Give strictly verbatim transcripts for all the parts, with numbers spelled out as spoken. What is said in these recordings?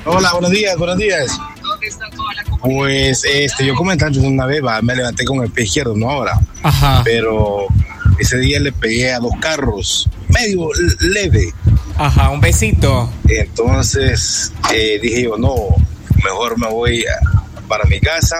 Hola, buenos días, buenos días. Pues este, yo comenté antes una vez, va, me levanté con el pie izquierdo, no ahora. Ajá. Pero ese día le pegué a dos carros, medio leve. Ajá, un besito. Entonces eh, dije yo, no, mejor me voy a, para mi casa.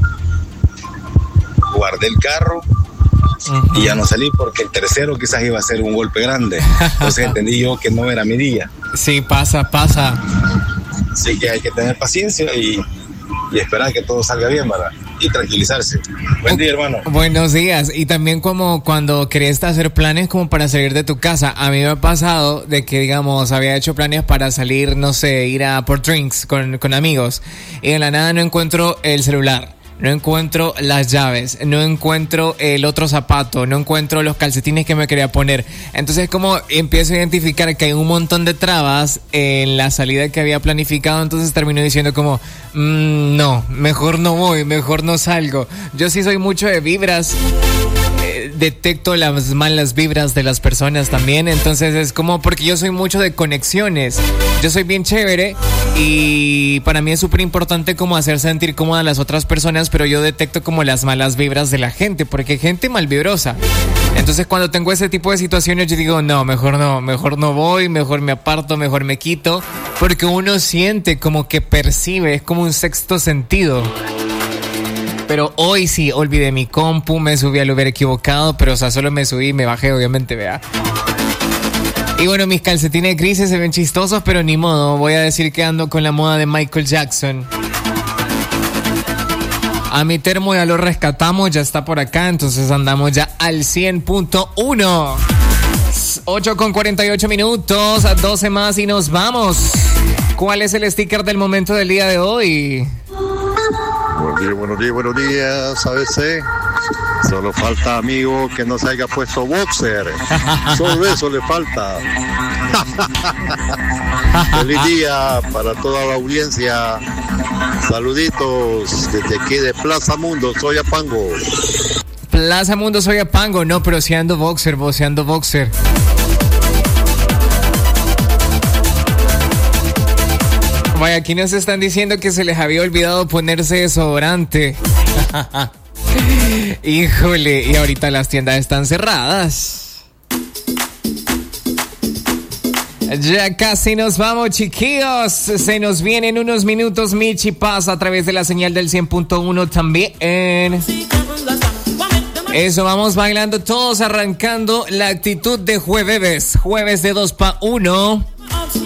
Guardé el carro. Uh-huh. Y ya no salí porque el tercero quizás iba a ser un golpe grande. Entonces entendí yo que no era mi día. Sí, pasa, pasa. Así que hay que tener paciencia y, y esperar que todo salga bien, ¿verdad? Y tranquilizarse. Buen día, hermano. Buenos días. Y también como cuando querés hacer planes como para salir de tu casa. A mí me ha pasado de que, digamos, había hecho planes para salir, no sé, ir a por drinks con, con amigos. Y de la nada no encuentro el celular. No encuentro las llaves, no encuentro el otro zapato, no encuentro los calcetines que me quería poner. Entonces como empiezo a identificar que hay un montón de trabas en la salida que había planificado, entonces termino diciendo como, mmm, no, mejor no voy, mejor no salgo. Yo sí soy mucho de vibras. Detecto las malas vibras de las personas también, entonces es como porque yo soy mucho de conexiones, yo soy bien chévere y para mí es súper importante como hacer sentir cómoda a las otras personas, pero yo detecto como las malas vibras de la gente, porque hay gente malvibrosa. Entonces cuando tengo ese tipo de situaciones yo digo, no, mejor no, mejor no voy, mejor me aparto, mejor me quito, porque uno siente como que percibe, es como un sexto sentido. Pero hoy sí, olvidé mi compu, me subí al Uber equivocado, pero o sea, solo me subí y me bajé, obviamente, vea. Y bueno, mis calcetines grises se ven chistosos, pero ni modo, voy a decir que ando con la moda de Michael Jackson. A mi termo ya lo rescatamos, ya está por acá, entonces andamos ya al cien punto uno. ocho con cuarenta y ocho minutos, doce más y nos vamos. ¿Cuál es el sticker del momento del día de hoy? Buenos días, buenos días, buenos días, A B C. Solo falta, amigo, que no se haya puesto boxer. Solo eso le falta. Feliz día para toda la audiencia. Saluditos desde aquí de Plaza Mundo, Soyapango. Plaza Mundo, Soyapango. No, pero si ando boxer, vos si ando boxer. Vaya, aquí nos están diciendo que se les había olvidado ponerse desodorante. Híjole, y ahorita las tiendas están cerradas. Ya casi nos vamos, chiquillos. Se nos vienen unos minutos Michi Paz a través de la señal del cien punto uno también. Eso, vamos bailando todos, arrancando la actitud de jueves. Jueves de dos pa' uno.